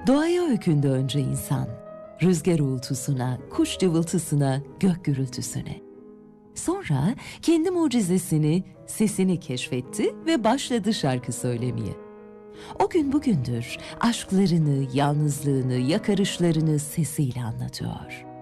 Doğaya öykündü önce insan. Rüzgar uğultusuna, kuş cıvıltısına, gök gürültüsüne. Sonra kendi mucizesini, sesini keşfetti ve başladı şarkı söylemeye. O gün bugündür aşklarını, yalnızlığını, yakarışlarını sesiyle anlatıyor.